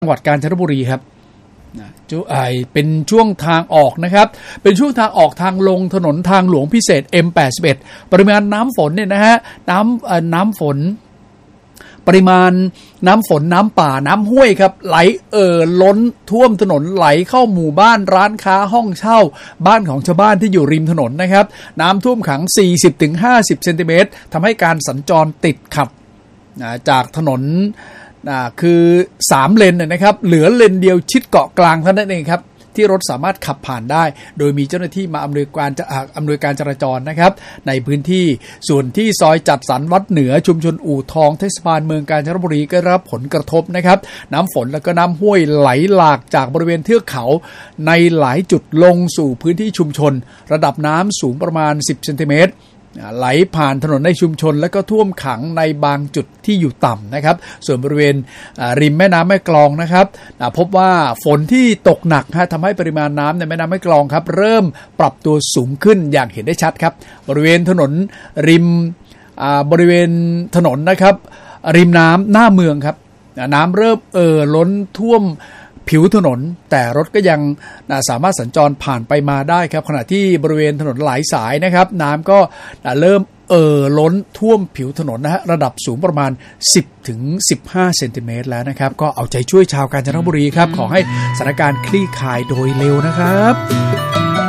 จังหวัดกาญจนบุรีครับเป็นช่วงทางออกนะครับเป็นช่วงทางออกทางลงถนนทางหลวงพิเศษ M81 ปริมาณน้ำฝนเนี่ยนะฮะน้ำฝนปริมาณน้ำฝนน้ำป่าน้ำห้วยครับไหลล้นท่วมถนนไหลเข้าหมู่บ้านร้านค้าห้องเช่าบ้านของชาวบ้านที่อยู่ริมถนนนะครับน้ำท่วมขัง 40-50 เซนติเมตรทำให้การสัญจรติดขัดจากถนนคือ3เลนนะครับเหลือเลนเดียวชิดเกาะกลางเท่านั้นเองครับที่รถสามารถขับผ่านได้โดยมีเจ้าหน้าที่มาอำนวยการจราจรนะครับในพื้นที่ส่วนที่ซอยจัดสรรวัดเหนือชุมชนอู่ทองเทศบาลเมืองกาญจนบุรีก็ได้รับผลกระทบนะครับน้ำฝนแล้วก็น้ำห้วยไหลหลากจากบริเวณเทือกเขาในหลายจุดลงสู่พื้นที่ชุมชนระดับน้ำสูงประมาณ10 เซนติเมตรไหลผ่านถนนในชุมชนและก็ท่วมขังในบางจุดที่อยู่ต่ำนะครับส่วนบริเวณริมแม่น้ำแม่กลองนะครับพบว่าฝนที่ตกหนักทำให้ปริมาณน้ำในแม่น้ำแม่กลองครับเริ่มปรับตัวสูงขึ้นอย่างเห็นได้ชัดครับบริเวณถนนริมบริเวณถนนนะครับริมน้ำหน้าเมืองครับน้ำเริ่มล้นท่วมผิวถนนแต่รถก็ยังสามารถสัญจรผ่านไปมาได้ครับขณะที่บริเวณถนนหลายสายนะครับน้ำก็เริ่มล้นท่วมผิวถนนนะฮะระดับสูงประมาณ 10-15 เซนติเมตรแล้วนะครับก็เอาใจช่วยชาวกาญจนบุรีครับขอให้สถานการณ์คลี่คลายโดยเร็วนะครับ